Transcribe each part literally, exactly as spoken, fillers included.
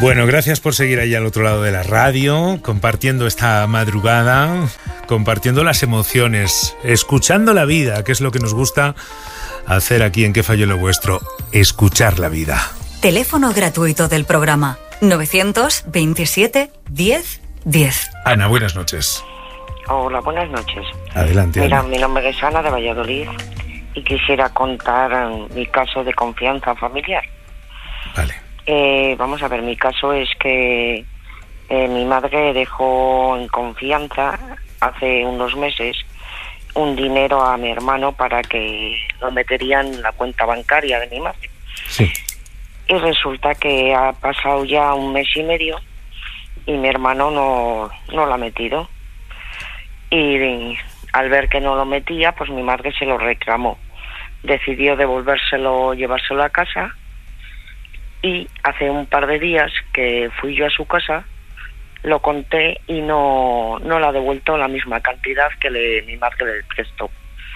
Bueno, gracias por seguir ahí al otro lado de la radio, compartiendo esta madrugada, compartiendo las emociones, escuchando la vida, que es lo que nos gusta hacer aquí en ¿Qué falló lo vuestro? Escuchar la vida. Teléfono gratuito del programa novecientos veintisiete diez diez. Ana, buenas noches. Hola, buenas noches. Adelante, Mira, Ana. mi nombre es Ana de Valladolid y quisiera contar mi caso de confianza familiar. Vale. Eh, vamos a ver, mi caso es que eh, mi madre dejó en confianza hace unos meses un dinero a mi hermano para que lo metería en la cuenta bancaria de mi madre. Sí. Y resulta que ha pasado ya un mes y medio y mi hermano no, no lo ha metido. Y, y al ver que no lo metía, pues mi madre se lo reclamó. Decidió devolvérselo, llevárselo a casa. Y hace un par de días que fui yo a su casa, lo conté y no, no le ha devuelto la misma cantidad que le, mi madre le prestó.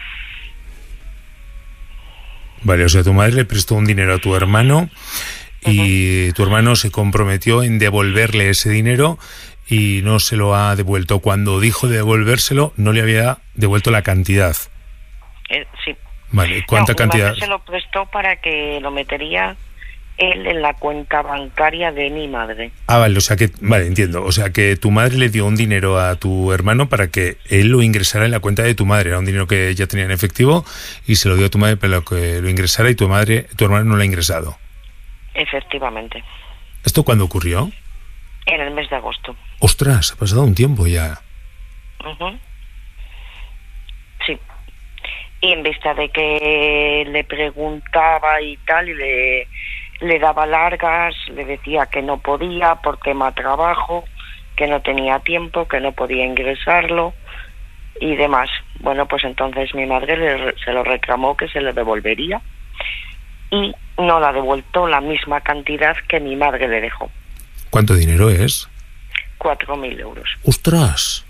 Vale, o sea, tu madre le prestó un dinero a tu hermano y uh-huh. tu hermano se comprometió en devolverle ese dinero y no se lo ha devuelto. Cuando dijo de devolvérselo, no le había devuelto la cantidad. Eh, sí. Vale, ¿cuánta no, cantidad? Mi madre se lo prestó para que lo metería él en la cuenta bancaria de mi madre. Ah, vale, o sea que, vale, entiendo. O sea que tu madre le dio un dinero a tu hermano para que él lo ingresara en la cuenta de tu madre. Era un dinero que ella tenía en efectivo y se lo dio a tu madre para que lo ingresara y tu madre, tu hermano no lo ha ingresado. Efectivamente. ¿Esto cuándo ocurrió? En el mes de agosto. Ostras, ha pasado un tiempo ya. Uh-huh. Sí. Y en vista de que le preguntaba y tal, y le... le daba largas, le decía que no podía por tema trabajo, que no tenía tiempo, que no podía ingresarlo y demás. Bueno, pues entonces mi madre le, se lo reclamó que se le devolvería y no le ha devuelto la misma cantidad que mi madre le dejó. ¿Cuánto dinero es? Cuatro mil euros. ¡Ostras!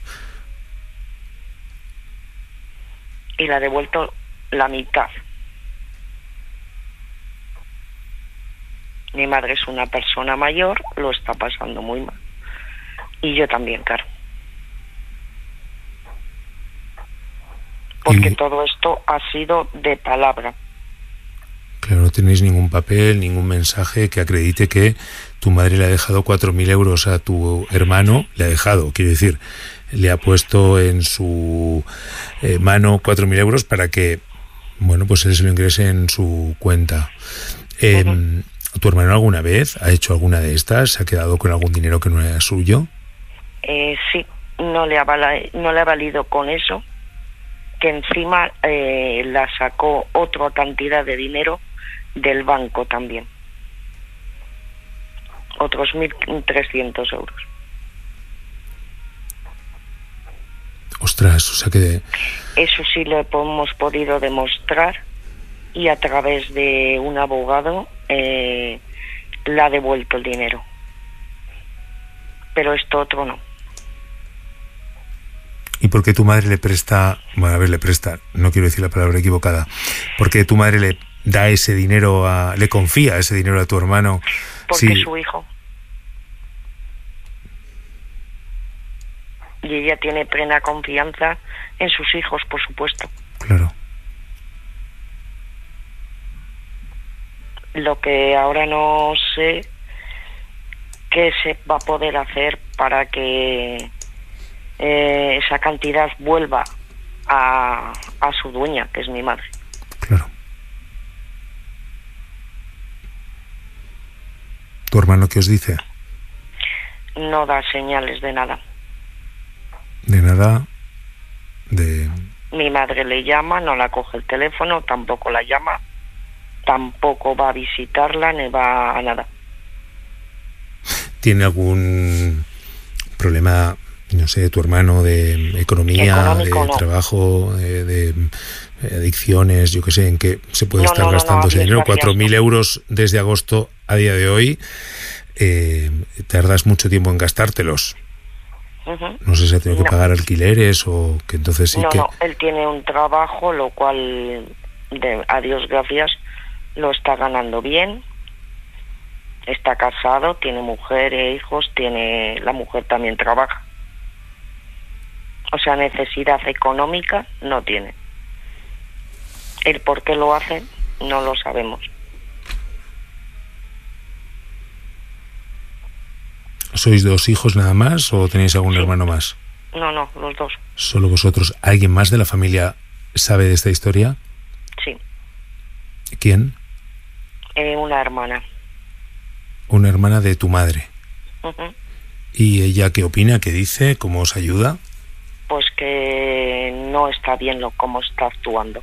Y le ha devuelto la mitad. Mi madre es una persona mayor, lo está pasando muy mal. Y yo también, claro. Porque y... todo esto ha sido de palabra. Claro, no tenéis ningún papel, ningún mensaje que acredite que tu madre le ha dejado cuatro mil euros a tu hermano. Le ha dejado, quiero decir, le ha puesto en su eh, mano cuatro mil euros para que, bueno, pues él se lo ingrese en su cuenta. Eh, uh-huh. ¿Tu hermano alguna vez ha hecho alguna de estas? ¿Se ha quedado con algún dinero que no era suyo? Eh, sí, no le, ha vala, no le ha valido con eso, que encima eh, la sacó otra cantidad de dinero del banco también. Otros mil trescientos euros. Ostras, o sea que... Eso sí lo hemos podido demostrar y a través de un abogado eh, le ha devuelto el dinero. Pero esto otro no. ¿Y por qué tu madre le presta, bueno, a ver, le presta, no quiero decir la palabra equivocada, por qué tu madre le da ese dinero, a, le confía ese dinero a tu hermano? Porque sí. es su hijo. Y ella tiene plena confianza en sus hijos, por supuesto. Claro. Lo que ahora no sé qué se va a poder hacer para que eh, esa cantidad vuelva a, a su dueña, que es mi madre. Claro. ¿Tu hermano qué os dice? No da señales de nada. De nada, de... Mi madre le llama, no la coge el teléfono, tampoco la llama, tampoco va a visitarla, ni va a nada. ¿Tiene algún problema, no sé, tu hermano, de economía, Económico, de no. trabajo, de, de adicciones, yo qué sé, en qué se puede no, estar no, gastando no, ese no, dinero? Cuatro mil euros desde agosto a día de hoy, eh, tardas mucho tiempo en gastártelos. Uh-huh. No sé si ha tenido que no. pagar alquileres o que entonces sí no, que... No, él tiene un trabajo, lo cual, de, a Dios gracias, lo está ganando bien. Está casado, tiene mujer e hijos, tiene la mujer también trabaja. O sea, necesidad económica no tiene. El por qué lo hace no lo sabemos. ¿Sois dos hijos nada más o tenéis algún Sí. hermano más? No, no, los dos. ¿Solo vosotros? ¿Alguien más de la familia sabe de esta historia? Sí. ¿Quién? Eh, una hermana. Una hermana de tu madre. Ujú. ¿Y ella qué opina? ¿Qué dice? ¿Cómo os ayuda? Pues que no está bien lo cómo está actuando.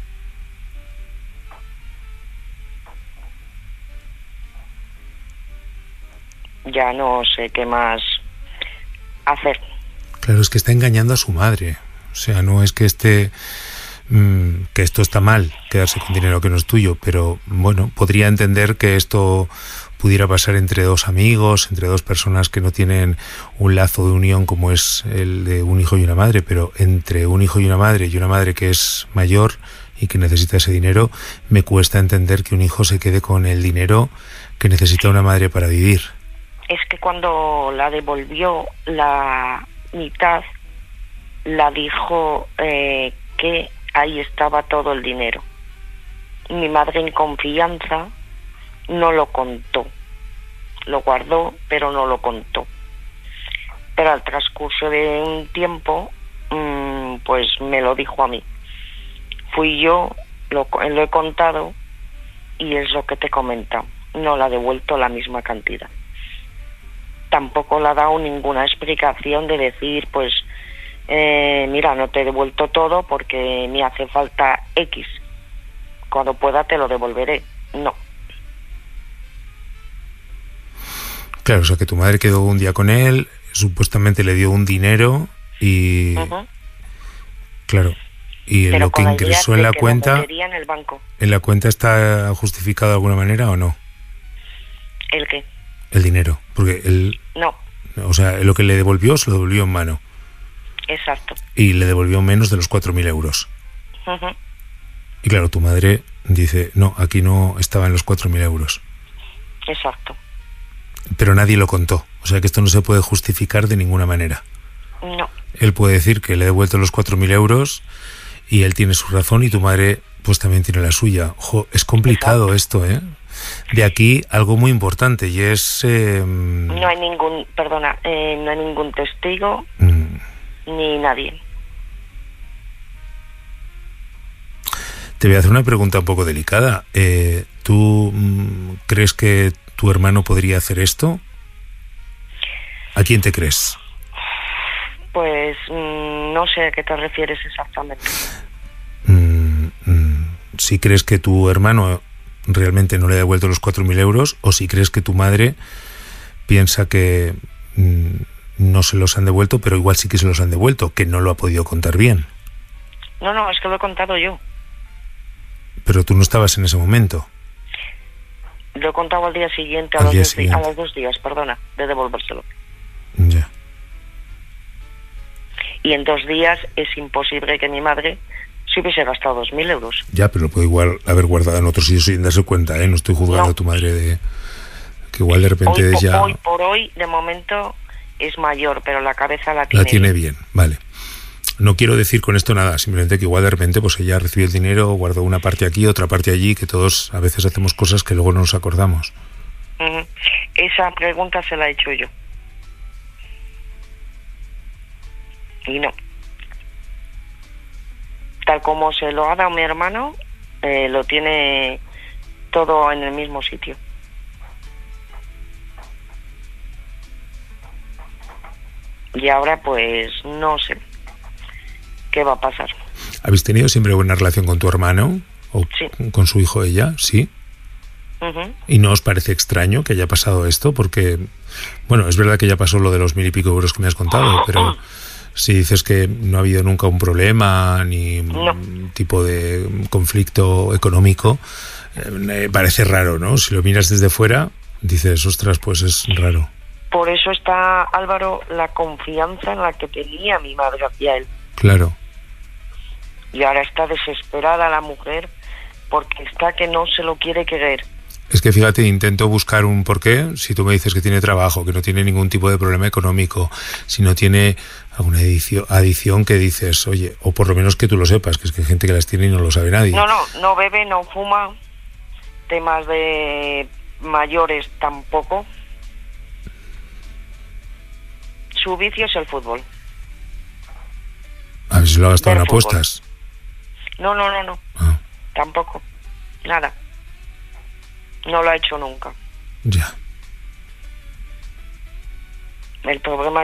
Ya no sé qué más hacer. Claro, es que está engañando a su madre. O sea, no es que esté... mmm, que esto está mal, quedarse con dinero que no es tuyo, pero bueno, podría entender que esto pudiera pasar entre dos amigos, entre dos personas que no tienen un lazo de unión como es el de un hijo y una madre, pero entre un hijo y una madre y una madre que es mayor y que necesita ese dinero, me cuesta entender que un hijo se quede con el dinero que necesita una madre para vivir. Es que cuando la devolvió la mitad, la dijo eh, que ahí estaba todo el dinero. Mi madre, en confianza, no lo contó. Lo guardó, pero no lo contó. Pero al transcurso de un tiempo, mmm, pues me lo dijo a mí. Fui yo, lo, lo he contado, y es lo que te comenta. No le ha devuelto la misma cantidad. Tampoco le ha dado ninguna explicación de decir, pues, eh, mira, no te he devuelto todo porque me hace falta X. Cuando pueda te lo devolveré. No. Claro, o sea que tu madre quedó un día con él, supuestamente le dio un dinero y... Uh-huh. Claro, y Pero lo que con la ingresó idea en de la que lo cuenta... metería en el banco. ¿En la cuenta está justificado de alguna manera o no? ¿El qué? El dinero, porque él... No, O sea, lo que le devolvió se lo devolvió en mano exacto. y le devolvió menos de los cuatro mil euros. Uh-huh. Y claro, tu madre dice, no, aquí no estaban los cuatro mil euros. Exacto. Pero nadie lo contó, o sea que esto no se puede justificar de ninguna manera. No. Él puede decir que le he devuelto los cuatro mil euros y él tiene su razón y tu madre pues también tiene la suya. Ojo, es complicado esto, ¿eh? De aquí algo muy importante y es... Eh, No hay ningún, perdona, eh, no hay ningún testigo mm, ni nadie. Te voy a hacer una pregunta un poco delicada. Eh, ¿Tú mm, crees que tu hermano podría hacer esto? ¿A quién te crees? Pues mmm, no sé a qué te refieres exactamente. Mm, mm, si crees que tu hermano realmente no le ha devuelto los cuatro mil euros o si crees que tu madre piensa que mm, no se los han devuelto, pero igual sí que se los han devuelto, que no lo ha podido contar bien. No, no, es que lo he contado yo. Pero tú no estabas en ese momento. Lo he contado al día siguiente, a, Al los, día dos, di- siguiente. a los dos días, perdona, de devolvérselo. Ya. Y en dos días es imposible que mi madre se hubiese gastado dos mil euros. Ya, pero lo puede igual haber guardado en otro sitio sin darse cuenta, ¿eh? No estoy juzgando No. a tu madre de... que igual de repente Hoy, es po- ya... hoy por hoy, de momento, es mayor, pero la cabeza la tiene. La tiene bien, vale. No quiero decir con esto nada, simplemente que igual de repente pues ella recibió el dinero, guardó una parte aquí, otra parte allí, que todos a veces hacemos cosas que luego no nos acordamos. Ujú. Esa pregunta se la he hecho yo. Y no. Tal como se lo ha dado mi hermano, eh, lo tiene todo en el mismo sitio. Y ahora pues no sé qué va a pasar. ¿Habéis tenido siempre buena relación con tu hermano? ¿O Sí. con su hijo ella? Sí. Ujú. ¿Y no os parece extraño que haya pasado esto? Porque, bueno, es verdad que ya pasó lo de los mil y pico euros que me has contado, pero si dices que no ha habido nunca un problema ni No. un tipo de conflicto económico, eh, me parece raro, ¿no? Si lo miras desde fuera, dices, ostras, pues es raro. Por eso está, Álvaro, la confianza en la que tenía mi madre hacia él. Claro. Y ahora está desesperada la mujer porque está que no se lo quiere creer. Es que fíjate, intento buscar un porqué. Si tú me dices que tiene trabajo, que no tiene ningún tipo de problema económico, si no tiene alguna adición, adición que dices, oye, o por lo menos que tú lo sepas, que es que hay gente que las tiene y no lo sabe nadie. No, no, no bebe, no fuma, temas de mayores tampoco. Su vicio es el fútbol. A ver si lo ha gastado en Del fútbol. apuestas. No, no, no, no, Ah, tampoco, nada. No lo ha hecho nunca. ya. El problema